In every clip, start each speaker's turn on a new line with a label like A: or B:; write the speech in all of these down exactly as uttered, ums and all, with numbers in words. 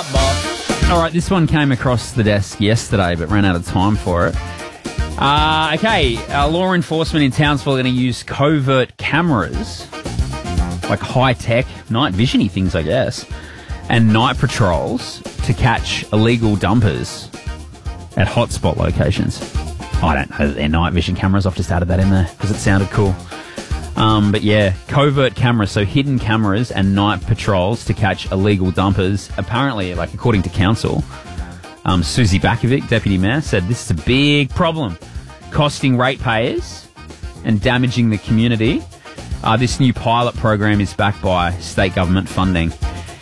A: All right, this one came across the desk yesterday, but ran out of time for it. Uh, okay, uh, law enforcement in Townsville are going to use covert cameras, like high-tech, night vision-y things, I guess, and night patrols to catch illegal dumpers at hotspot locations. I don't know that they're night vision cameras. I've just added that in there because it sounded cool. Um, but yeah, covert cameras, so hidden cameras and night patrols to catch illegal dumpers. Apparently, like according to council, um, Susie Bakovic, Deputy Mayor, said this is a big problem, costing ratepayers and damaging the community. Uh, this new pilot program is backed by state government funding.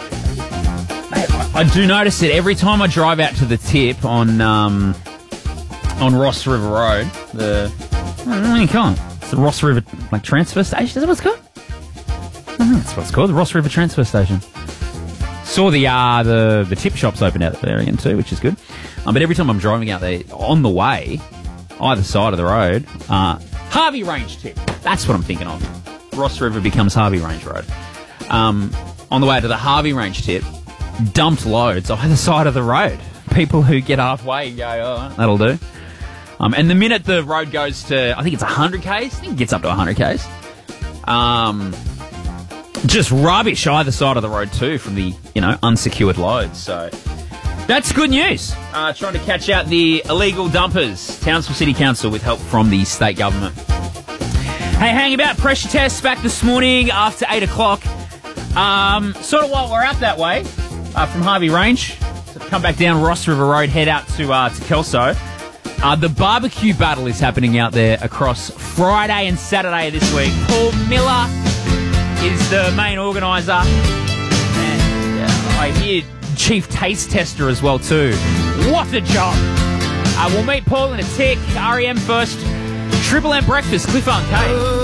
A: I do notice it every time I drive out to the tip on um, on Ross River Road. The what do you call it? It's the Ross River like transfer station. Is that what it's called? I think that's what it's called. The Ross River transfer station. Saw the uh, the the tip shops open out there again too, which is good. Um, but every time I'm driving out there, on the way, either side of the road, uh, Harvey Range tip. That's what I'm thinking of. Ross River becomes Harvey Range Road. Um, on the way to the Harvey Range tip, dumped loads either side of the road. People who get halfway go, oh, that'll do. Um, and the minute the road goes to, I think it's one hundred kays, I think it gets up to one hundred kays, um, just rubbish either side of the road too from the, you know, unsecured loads. So that's good news. Uh, trying to catch out the illegal dumpers. Townsville City Council with help from the state government. Hey, hang about. Pressure tests back this morning after eight o'clock. Um, sort of while we're out that way, uh, from Harvey Range, so come back down Ross River Road, head out to uh, to Kelso. Uh, the barbecue battle is happening out there across Friday and Saturday this week. Paul Miller is the main organiser. And uh, I hear Chief Taste Tester as well too. What a job! Uh, we'll meet Paul in a tick. R E M first. Triple M Breakfast, Cliff Arcade.